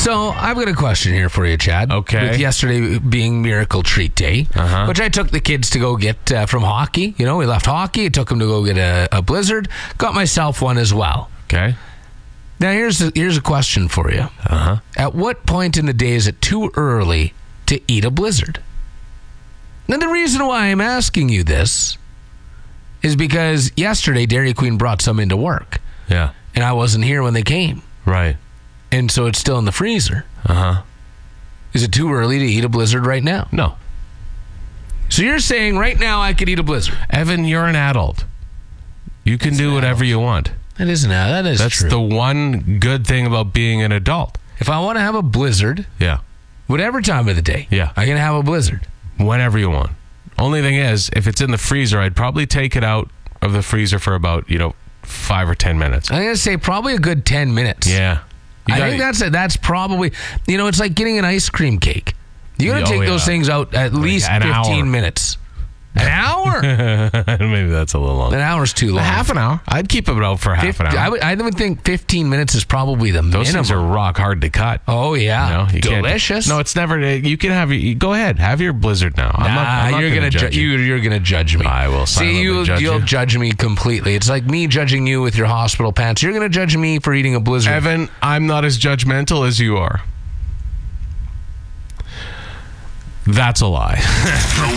So I've got a question here for you, Chad. Okay. With yesterday being Miracle Treat Day, which I took the kids to go get from hockey. You know, we left hockey. I took them to go get a Blizzard. Got myself one as well. Okay. Now, here's a question for you. At what point in the day is it too early to eat a Blizzard? Now, the reason why I'm asking you this is because yesterday Dairy Queen brought some into work. Yeah. And I wasn't here when they came. Right. And so it's still in the freezer. Is it too early to eat a Blizzard right now? No. So you're saying right now I could eat a Blizzard? Evan, you're an adult. You can do whatever you want. That is That's true. the one good thing about being an adult. If I want to have a Blizzard, Yeah. whatever time of the day, Yeah. I can have a Blizzard. Whenever you want. Only thing is, if it's in the freezer, I'd probably take it out of the freezer for about, 5 or 10 minutes. I'm going to say probably a good 10 minutes. Yeah. I think that's probably, it's like getting an ice cream cake. You got to take those things out at least an 15 hour. minutes. An hour? Maybe that's a little long. An hour's too long. Half an hour. I'd keep it out for half an hour. I would think 15 minutes is probably the Those minimum. things are rock hard to cut. Oh, yeah. You can't- Delicious. No, it's never. You can have go ahead. Have your Blizzard now. I'm not you're gonna gonna you're gonna judge me. I will See, silently judge you'll you. judge me completely. It's like me judging you with your hospital pants. You're gonna judge me for eating a Blizzard. Evan, I'm not as judgmental as you are. That's a lie.